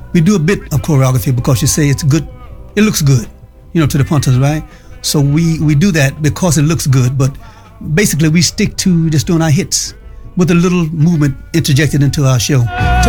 we do a bit of choreography because you say it's good, it looks good, to the punters, right? So we do that because it looks good, but basically we stick to just doing our hits with a little movement interjected into our show.